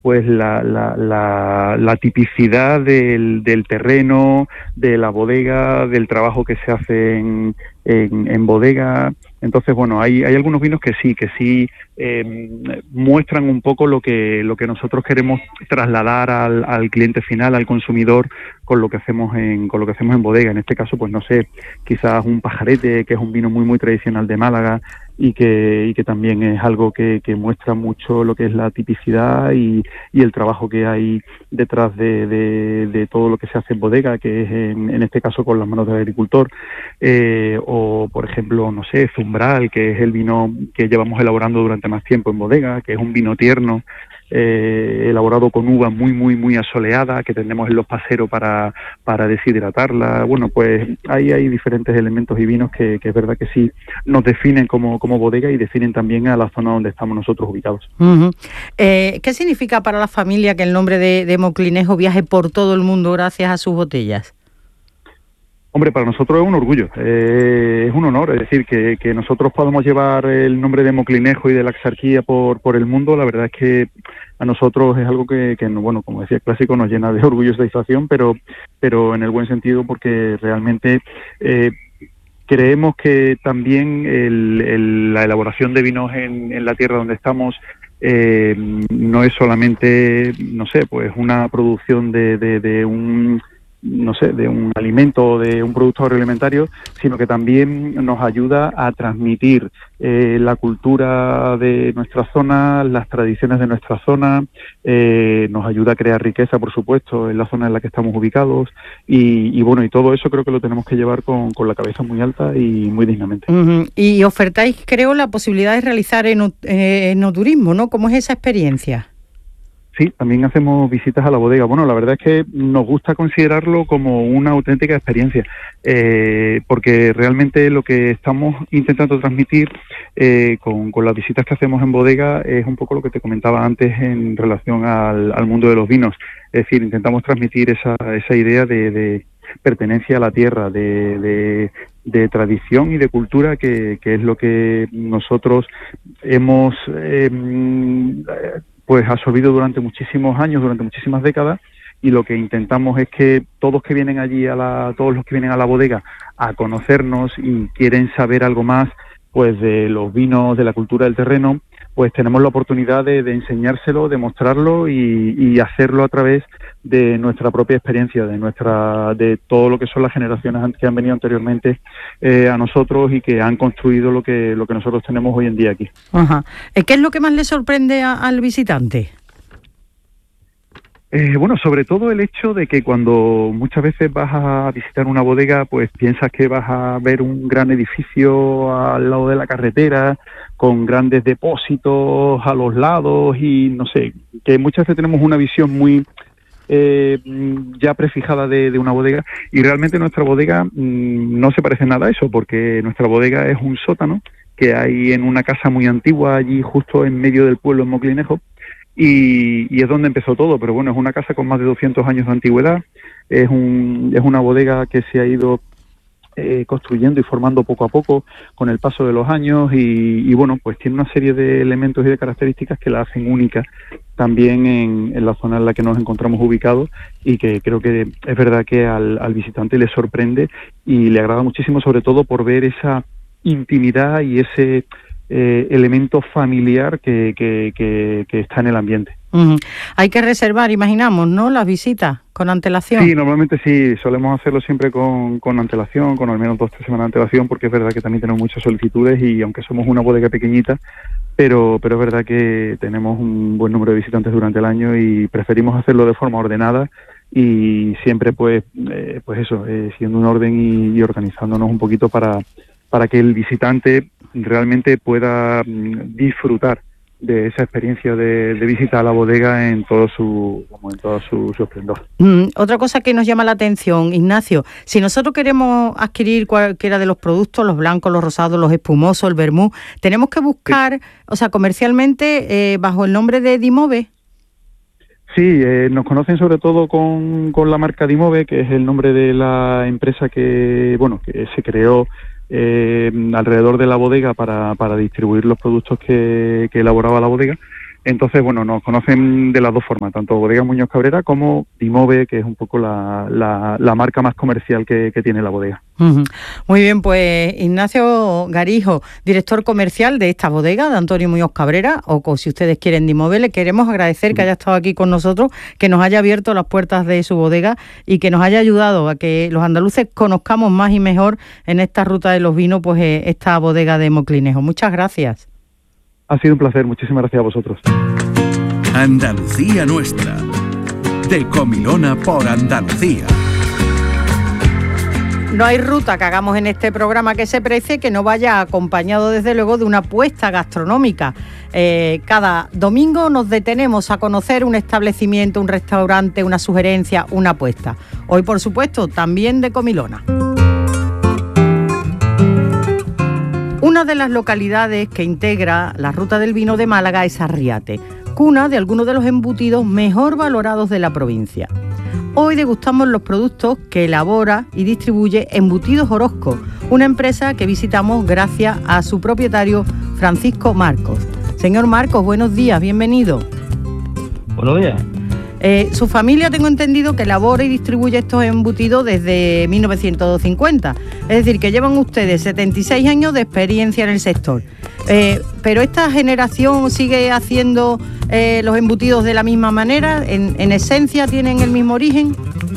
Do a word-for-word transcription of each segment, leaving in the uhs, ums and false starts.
pues la, la, la, la tipicidad del, del terreno, de la bodega, del trabajo que se hace en, en, en bodega. Entonces, bueno, hay, hay algunos vinos que sí, que sí eh, muestran un poco lo que lo que nosotros queremos trasladar al, al cliente final, al consumidor, con lo que hacemos en con lo que hacemos en bodega. En este caso, pues no sé, quizás un pajarete, que es un vino muy muy tradicional de Málaga y que y que también es algo que, que muestra mucho lo que es la tipicidad y, y el trabajo que hay detrás de, de, de todo lo que se hace en bodega, que es en, en este caso con las manos del agricultor. Eh, o, por ejemplo, no sé, Zumbral, que es el vino que llevamos elaborando durante más tiempo en bodega, que es un vino tierno, eh, elaborado con uva muy, muy, muy asoleada, que tenemos en los paseros para, para deshidratarla. Bueno, pues ahí hay diferentes elementos y vinos que, que es verdad que sí nos definen como, como bodega y definen también a la zona donde estamos nosotros ubicados. Uh-huh. Eh, ¿Qué significa para la familia que el nombre de, de Moclinejo viaje por todo el mundo gracias a sus botellas? Hombre, para nosotros es un orgullo, eh, es un honor, es decir, que, que nosotros podamos llevar el nombre de Moclinejo y de la Exarquía por, por el mundo. La verdad es que a nosotros es algo que, que, bueno, como decía el clásico, nos llena de orgullo y satisfacción, pero, pero en el buen sentido, porque realmente eh, creemos que también el, el, la elaboración de vinos en, en la tierra donde estamos eh, no es solamente, no sé, pues una producción de, de, de un... no sé, de un alimento o de un producto agroalimentario, sino que también nos ayuda a transmitir eh, la cultura de nuestra zona, las tradiciones de nuestra zona, eh, nos ayuda a crear riqueza, por supuesto, en la zona en la que estamos ubicados, y, y bueno, y todo eso creo que lo tenemos que llevar con, con la cabeza muy alta y muy dignamente. Uh-huh. Y ofertáis, creo, la posibilidad de realizar eno, eh, enoturismo, ¿no? ¿Cómo es esa experiencia? Sí, también hacemos visitas a la bodega. Bueno, la verdad es que nos gusta considerarlo como una auténtica experiencia, eh, porque realmente lo que estamos intentando transmitir eh, con, con las visitas que hacemos en bodega es un poco lo que te comentaba antes en relación al, al mundo de los vinos. Es decir, intentamos transmitir esa, esa idea de, de pertenencia a la tierra, de, de, de tradición y de cultura, que, que es lo que nosotros hemos... Eh, pues absorbido durante muchísimos años, durante muchísimas décadas, y lo que intentamos es que todos que vienen allí a la, todos los que vienen a la bodega a conocernos y quieren saber algo más, pues de los vinos, de la cultura del terreno, pues tenemos la oportunidad de, de enseñárselo, de mostrarlo y, y hacerlo a través de nuestra propia experiencia, de nuestra, de todo lo que son las generaciones que han venido anteriormente eh, a nosotros y que han construido lo que lo que nosotros tenemos hoy en día aquí. Ajá. ¿Qué es lo que más le sorprende a, al visitante? Eh, bueno, sobre todo el hecho de que cuando muchas veces vas a visitar una bodega, pues piensas que vas a ver un gran edificio al lado de la carretera, con grandes depósitos a los lados y no sé, que muchas veces tenemos una visión muy eh, ya prefijada de, de una bodega, y realmente nuestra bodega mmm, no se parece nada a eso, porque nuestra bodega es un sótano que hay en una casa muy antigua allí justo en medio del pueblo en Moclinejo. Y, y es donde empezó todo, pero bueno, es una casa con más de doscientos años de antigüedad, es un es una bodega que se ha ido eh, construyendo y formando poco a poco con el paso de los años y, y bueno, pues tiene una serie de elementos y de características que la hacen única también en, en la zona en la que nos encontramos ubicados, y que creo que es verdad que al, al visitante le sorprende y le agrada muchísimo, sobre todo por ver esa intimidad y ese... Eh, elemento familiar que, que, que, que está en el ambiente. Uh-huh. Hay que reservar, imaginamos, ¿no?, las visitas con antelación. Sí, normalmente sí, solemos hacerlo siempre con, con antelación, con al menos dos o tres semanas de antelación, porque es verdad que también tenemos muchas solicitudes y aunque somos una bodega pequeñita, pero, pero es verdad que tenemos un buen número de visitantes durante el año y preferimos hacerlo de forma ordenada y siempre pues, eh, pues eso, eh, siguiendo un orden y, y organizándonos un poquito para, para que el visitante realmente pueda disfrutar de esa experiencia de, de visita a la bodega en todo su como en todo su, su esplendor. Mm, otra cosa que nos llama la atención, Ignacio, si nosotros queremos adquirir cualquiera de los productos, los blancos, los rosados, los espumosos, el vermú, tenemos que buscar, sí. o sea, comercialmente, eh, bajo el nombre de Dimove. Sí, eh, nos conocen sobre todo con, con la marca Dimove, que es el nombre de la empresa que, bueno, que se creó Eh, alrededor de la bodega para, para distribuir los productos que, que elaboraba la bodega, Entonces, bueno, nos conocen de las dos formas, tanto Bodega Muñoz Cabrera como Dimove, que es un poco la, la, la marca más comercial que, que tiene la bodega. Uh-huh. Muy bien, pues Ignacio Garijo, director comercial de esta bodega de Antonio Muñoz Cabrera, o, o si ustedes quieren Dimove, le queremos agradecer que haya estado aquí con nosotros, que nos haya abierto las puertas de su bodega y que nos haya ayudado a que los andaluces conozcamos más y mejor en esta ruta de los vinos, pues eh, esta bodega de Moclinejo. Muchas gracias. Ha sido un placer, muchísimas gracias a vosotros. Andalucía Nuestra, de Comilona por Andalucía. No hay ruta que hagamos en este programa que se precie que no vaya acompañado, desde luego, de una apuesta gastronómica. Eh, cada domingo nos detenemos a conocer un establecimiento, un restaurante, una sugerencia, una apuesta. Hoy, por supuesto, también de Comilona. Una de las localidades que integra la Ruta del Vino de Málaga es Arriate, cuna de algunos de los embutidos mejor valorados de la provincia. Hoy degustamos los productos que elabora y distribuye Embutidos Orozco, una empresa que visitamos gracias a su propietario Francisco Marcos. Señor Marcos, buenos días, bienvenido. Buenos días. Eh, su familia, tengo entendido, que elabora y distribuye estos embutidos desde mil novecientos cincuenta. Es decir, que llevan ustedes setenta y seis años de experiencia en el sector. Eh, pero esta generación sigue haciendo eh, los embutidos de la misma manera, en, en esencia tienen el mismo origen.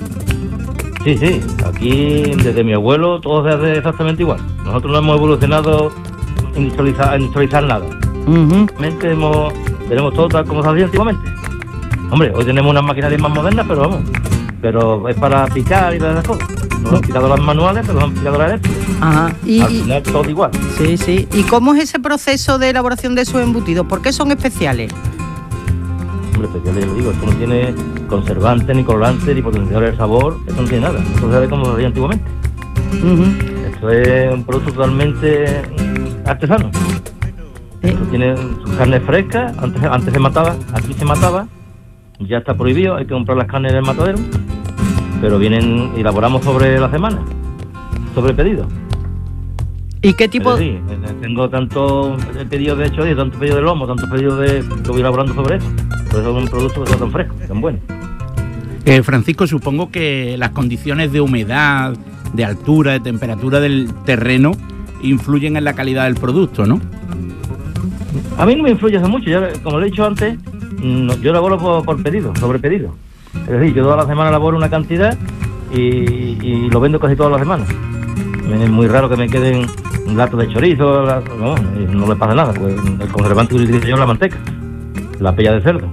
Sí, sí, aquí desde mi abuelo todo se hace exactamente igual. Nosotros no hemos evolucionado en industrializar, en industrializar nada. Uh-huh. Hemos, tenemos todo tal como se hacía antiguamente. Hombre, hoy tenemos unas maquinarias más modernas, pero vamos, pero es para picar y para las cosas. No son picadoras manuales, pero son picadoras eléctricas. Ajá. Y, al final todo igual. Sí, sí. ¿Y cómo es ese proceso de elaboración de sus embutidos? ¿Por qué son especiales? Hombre, especiales, ya lo digo, esto no tiene conservante, ni colorante, ni potenciador del sabor, esto no tiene nada. Esto se hace como se hacía antiguamente. Uh-huh. Esto es un producto totalmente artesano. ¿Sí? Esto tiene sus carnes frescas, antes, antes se mataba, aquí se mataba. Ya está prohibido, hay que comprar las carnes en el matadero, pero vienen, elaboramos sobre la semana, sobre pedido. ¿Y qué tipo? Sí, tengo tanto pedido de chorizo, tanto pedido de lomo, tanto pedido de que voy elaborando sobre eso. Por eso es un producto que está tan fresco, tan bueno. Eh, Francisco, supongo que las condiciones de humedad, de altura, de temperatura del terreno influyen en la calidad del producto, ¿no? A mí no me influye hace mucho, ya, como le he dicho antes. No, yo elaboro por, por pedido, sobre pedido. Es decir, yo toda la semana elaboro una cantidad y, y lo vendo casi todas las semanas. Es muy raro que me queden un lato de chorizo, la, no, no le pasa nada, pues el conservante que utilizo yo es la manteca, la pella de cerdo,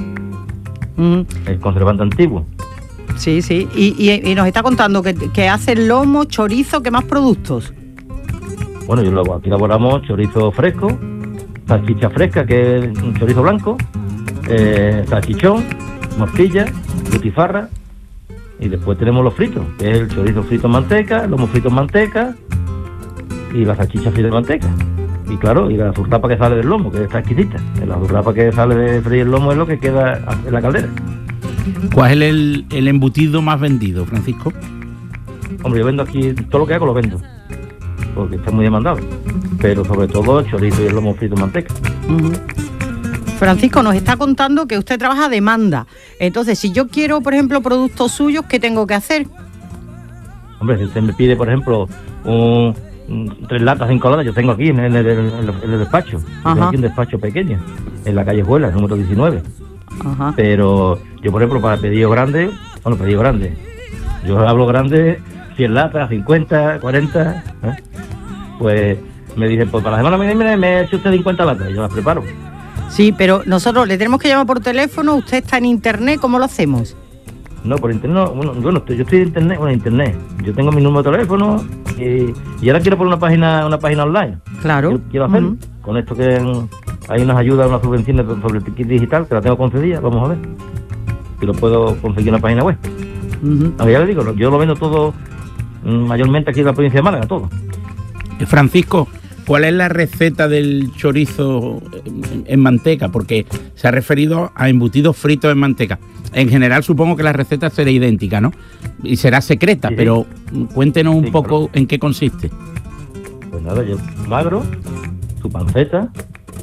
mm. el conservante antiguo. Sí, sí, y, y, y nos está contando que, que hace lomo, chorizo, ¿qué más productos? Bueno, yo lo, aquí elaboramos chorizo fresco, salchicha fresca, que es un chorizo blanco, Eh, salchichón, morcilla, butifarra, y después tenemos los fritos, que es el chorizo frito en manteca, el lomo frito en manteca y la salchicha frita en manteca. Y claro, y la zurrapa que sale del lomo, que está exquisita. La zurrapa que sale de freír el lomo es lo que queda en la caldera. ¿Cuál es el, el embutido más vendido, Francisco? Hombre, yo vendo aquí, todo lo que hago lo vendo, porque está muy demandado. Pero sobre todo el chorizo y el lomo frito en manteca. Uh-huh. Francisco, nos está contando que usted trabaja a demanda. Entonces, si yo quiero, por ejemplo, productos suyos, ¿qué tengo que hacer? Hombre, si usted me pide, por ejemplo, un, un, tres latas, cinco latas, yo tengo aquí en el, en el, en el despacho. Yo tengo aquí un despacho pequeño, en la calle Juela, número diecinueve. Ajá. Pero yo, por ejemplo, para pedido grande, bueno, pedido grande, yo hablo grande, cien latas, cincuenta, cuarenta, ¿eh? Pues me dicen, pues para la semana, mire, me he hecho usted cincuenta latas, y yo las preparo. Sí, pero nosotros le tenemos que llamar por teléfono, usted está en internet, ¿cómo lo hacemos? No, por internet, no, bueno, bueno, yo estoy en internet, bueno, internet, yo tengo mi número de teléfono y, y ahora quiero poner una página una página online. Claro. Yo quiero hacerlo, uh-huh. Con esto que hay unas ayudas, unas subvenciones sobre el kit digital, que la tengo concedida, vamos a ver, si lo puedo conseguir una página web. Uh-huh. Aunque ya le digo, yo lo vendo todo, mayormente aquí en la provincia de Málaga, todo. Francisco, ¿cuál es la receta del chorizo en manteca? Porque se ha referido a embutidos fritos en manteca. En general supongo que la receta será idéntica, ¿no? Y será secreta, sí, sí. Pero cuéntenos un sí, poco claro. En qué consiste. Pues nada, yo magro, su panceta,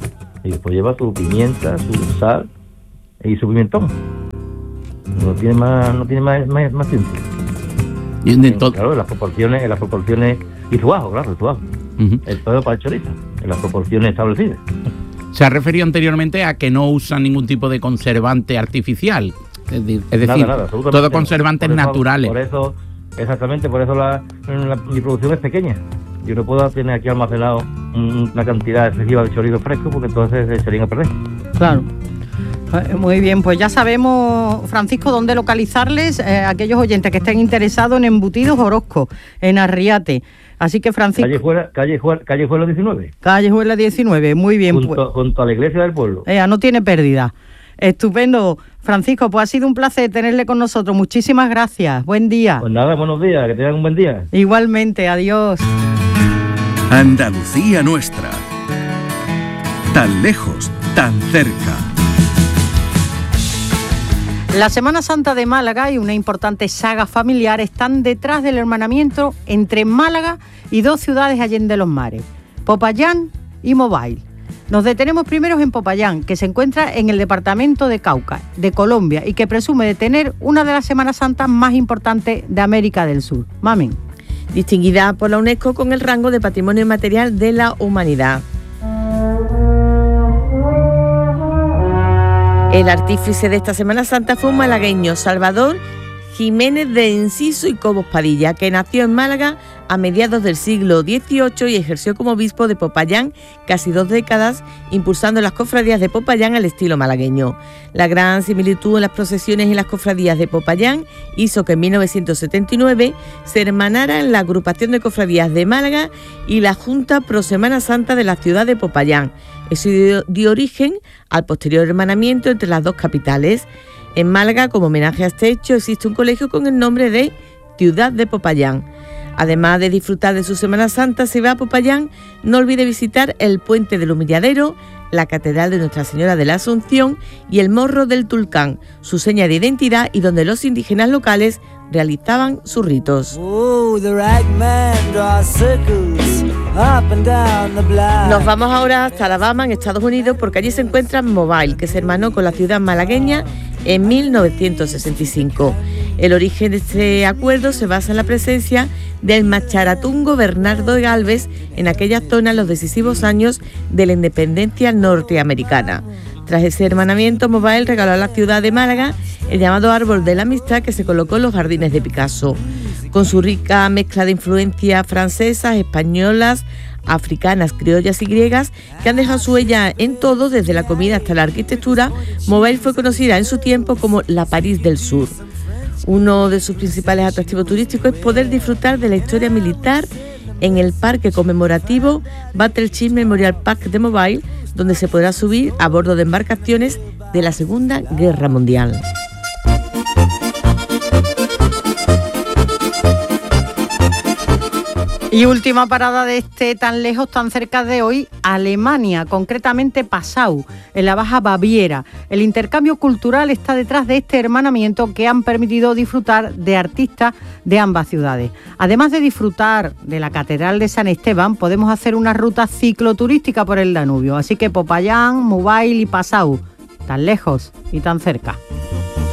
Y después lleva su pimienta, su sal y su pimentón. No tiene más, no tiene más, más, más ciencia. Y en todo... Claro, en las proporciones, en las proporciones, y su ajo, claro, su ajo. Uh-huh. El todo para el chorizo, en las proporciones establecidas. Se ha referido anteriormente a que no usan ningún tipo de conservante artificial. Es decir, nada, nada, todo conservantes por eso, naturales. Por eso, exactamente, por eso la, la, mi producción es pequeña. Yo no puedo tener aquí almacenado una cantidad excesiva de chorizo fresco porque entonces se echarían a perder. Claro. Muy bien, pues ya sabemos, Francisco, dónde localizarles eh, aquellos oyentes que estén interesados en embutidos Orozco, en Arriate. Así que, Francisco... Calle Juela, calle Juela, calle Juela diecinueve. Calle Juela diecinueve, muy bien. Junto, pues, junto a la iglesia del pueblo. Eh, no tiene pérdida. Estupendo. Francisco, pues ha sido un placer tenerle con nosotros. Muchísimas gracias. Buen día. Pues nada, buenos días, que tengan un buen día. Igualmente, adiós. Andalucía nuestra. Tan lejos, tan cerca. La Semana Santa de Málaga y una importante saga familiar están detrás del hermanamiento entre Málaga y dos ciudades allende los mares, Popayán y Mobile. Nos detenemos primero en Popayán, que se encuentra en el departamento de Cauca, de Colombia, y que presume de tener una de las Semanas Santas más importantes de América del Sur. Mamen. Distinguida por la UNESCO con el rango de Patrimonio Inmaterial de la Humanidad. El artífice de esta Semana Santa fue un malagueño, Salvador Jiménez de Enciso y Cobos Padilla, que nació en Málaga a mediados del siglo dieciocho y ejerció como obispo de Popayán casi dos décadas, impulsando las cofradías de Popayán al estilo malagueño. La gran similitud en las procesiones y las cofradías de Popayán hizo que en mil novecientos setenta y nueve se hermanaran la agrupación de cofradías de Málaga y la Junta Pro Semana Santa de la ciudad de Popayán. Eso dio, dio origen al posterior hermanamiento entre las dos capitales. En Málaga, como homenaje a este hecho, existe un colegio con el nombre de Ciudad de Popayán. Además de disfrutar de su Semana Santa, si va a Popayán, no olvide visitar el Puente del Humilladero, la Catedral de Nuestra Señora de la Asunción y el Morro del Tulcán, su seña de identidad y donde los indígenas locales realizaban sus ritos. Nos vamos ahora hasta Alabama, en Estados Unidos, porque allí se encuentra Mobile, que se hermanó con la ciudad malagueña en mil novecientos sesenta y cinco. El origen de este acuerdo se basa en la presencia del macharatungo Bernardo de Galvez en aquella zona en los decisivos años de la independencia norteamericana. Tras ese hermanamiento, Mobile regaló a la ciudad de Málaga el llamado Árbol de la Amistad, que se colocó en los jardines de Picasso. Con su rica mezcla de influencias francesas, españolas, africanas, criollas y griegas, que han dejado su huella en todo, desde la comida hasta la arquitectura, Mobile fue conocida en su tiempo como la París del Sur. Uno de sus principales atractivos turísticos es poder disfrutar de la historia militar en el parque conmemorativo Battleship Memorial Park de Mobile, donde se podrá subir a bordo de embarcaciones de la Segunda Guerra Mundial. Y última parada de este tan lejos, tan cerca de hoy, Alemania, concretamente Passau, en la Baja Baviera. El intercambio cultural está detrás de este hermanamiento que han permitido disfrutar de artistas de ambas ciudades. Además de disfrutar de la Catedral de San Esteban, podemos hacer una ruta cicloturística por el Danubio. Así que Popayán, Mobile y Passau, tan lejos y tan cerca.